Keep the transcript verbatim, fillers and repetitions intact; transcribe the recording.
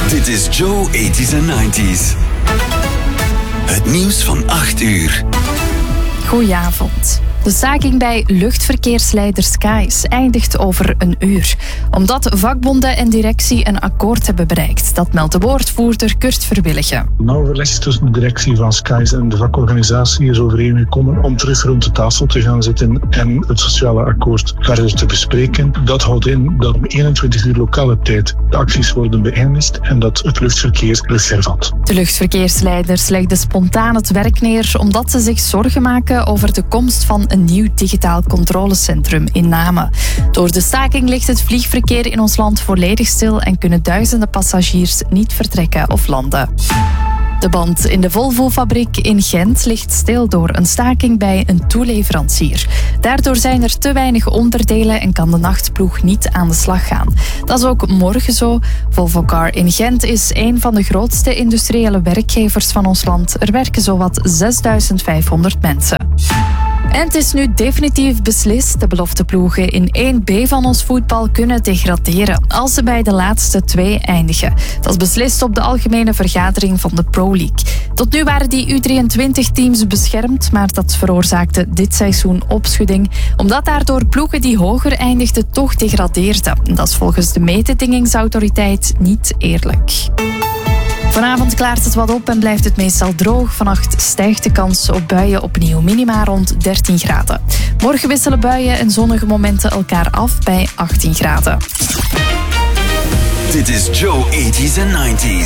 Dit is Joe eighties and nineties. Het nieuws van acht uur. Goedenavond. De staking bij luchtverkeersleider Skies eindigt over een uur. Omdat vakbonden en directie een akkoord hebben bereikt. Dat meldt de woordvoerder Kurt Verwilligen. Een overleg tussen de directie van Skies en de vakorganisatie is overeengekomen om terug rond de tafel te gaan zitten en het sociale akkoord verder te bespreken. Dat houdt in dat om eenentwintig uur lokale tijd de acties worden beëindigd en dat het luchtverkeer rust hervat. De luchtverkeersleiders legden spontaan het werk neer omdat ze zich zorgen maken over de komst van een nieuw digitaal controlecentrum in Namen. Door de staking ligt het vliegverkeer in ons land volledig stil en kunnen duizenden passagiers niet vertrekken of landen. De band in de Volvo-fabriek in Gent ligt stil door een staking bij een toeleverancier. Daardoor zijn er te weinig onderdelen en kan de nachtploeg niet aan de slag gaan. Dat is ook morgen zo. Volvo Car in Gent is een van de grootste industriële werkgevers van ons land. Er werken zowat zesduizend vijfhonderd mensen. En het is nu definitief beslist. De belofteploegen in één B van ons voetbal kunnen degraderen als ze bij de laatste twee eindigen. Dat is beslist op de algemene vergadering van de Pro League. Tot nu waren die U drieëntwintig teams beschermd, maar dat veroorzaakte dit seizoen opschudding, omdat daardoor ploegen die hoger eindigden toch degradeerden. Dat is volgens de mededingingsautoriteit niet eerlijk. Vanavond klaart het wat op en blijft het meestal droog. Vannacht stijgt de kans op buien opnieuw, minima rond dertien graden. Morgen wisselen buien en zonnige momenten elkaar af bij achttien graden. Dit is Joe eighties and nineties.